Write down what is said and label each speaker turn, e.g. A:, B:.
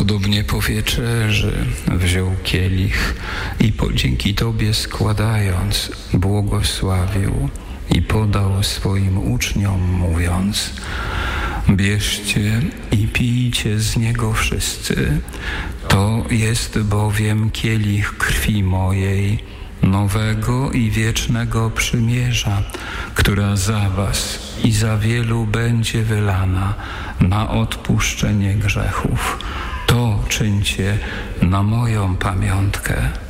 A: Podobnie po wieczerzy wziął kielich i dzięki Tobie składając, błogosławił i podał swoim uczniom, mówiąc: bierzcie i pijcie z niego wszyscy. To jest bowiem kielich krwi mojej, nowego i wiecznego przymierza, która za was i za wielu będzie wylana na odpuszczenie grzechów. To czyńcie na moją pamiątkę.